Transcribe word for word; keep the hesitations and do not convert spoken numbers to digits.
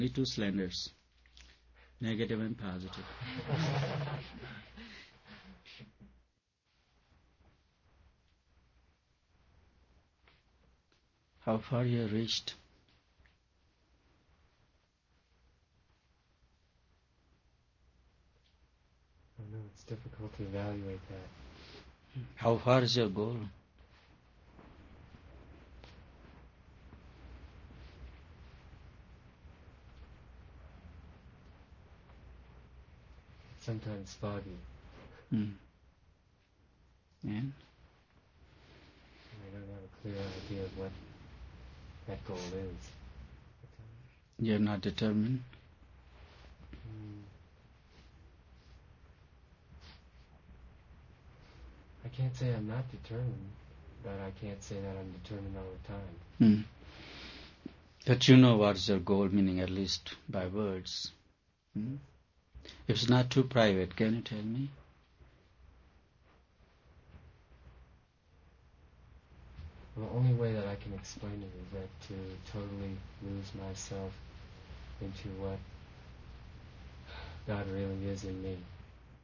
Only two slanders, negative and positive. How far you have reached? I know it's difficult to evaluate that. How far is your goal? Sometimes foggy. Hmm. And? I don't have a clear idea of what that goal is. You're not determined? Hmm. I can't say I'm not determined, but I can't say that I'm determined all the time. Hmm. But you know what is your goal, meaning at least by words. Hmm? If it's not too private, can you tell me? Well, the only way that I can explain it is that to totally lose myself into what God really is in me.